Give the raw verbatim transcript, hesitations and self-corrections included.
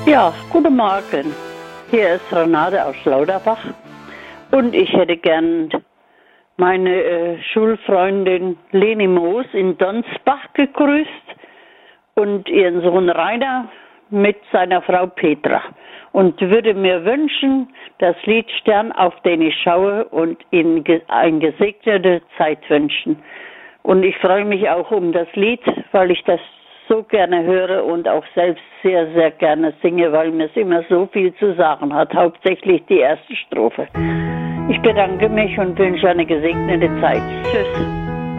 Ja, guten Morgen. Hier ist Renate aus Lauterbach und ich hätte gern meine äh, Schulfreundin Leni Moos in Donsbach gegrüßt und ihren Sohn Rainer mit seiner Frau Petra und würde mir wünschen, das Lied Stern, auf den ich schaue, und ihnen ge eine gesegnete Zeit wünschen. Und ich freue mich auch um das Lied, weil ich das so gerne höre und auch selbst sehr, sehr gerne singe, weil mir es immer so viel zu sagen hat, hauptsächlich die erste Strophe. Ich bedanke mich und wünsche eine gesegnete Zeit. Tschüss.